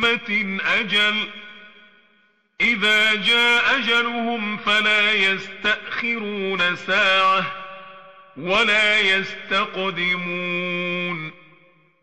أمة أجل إذا جاء أجلهم فلا يستأخرون ساعة ولا يستقدمون